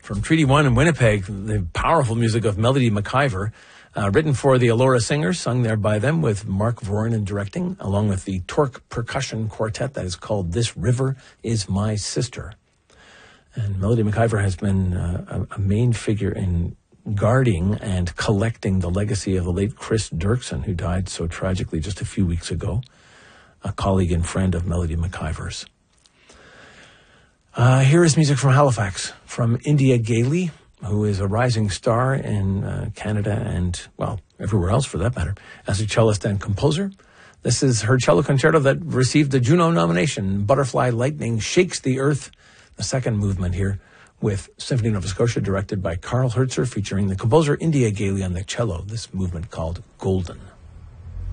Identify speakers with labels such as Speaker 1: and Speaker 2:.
Speaker 1: From Treaty 1 in Winnipeg, the powerful music of Melody McIver, written for the Elora Singers, sung there by them with Mark Voronin directing, along with the Torque Percussion Quartet that is called This River Is My Sister. And Melody McIver has been a main figure in guarding and collecting the legacy of the late Chris Dirksen, who died so tragically just a few weeks ago, a colleague and friend of Melody McIver's. Here is music from Halifax, from India Gailey, who is a rising star in Canada and, well, everywhere else for that matter, as a cellist and composer. This is her cello concerto that received the Juno nomination, Butterfly Lightning Shakes the Earth, the second movement here, with Symphony Nova Scotia, directed by Carl Herzer, featuring the composer India Gailey on the cello, this movement called Golden.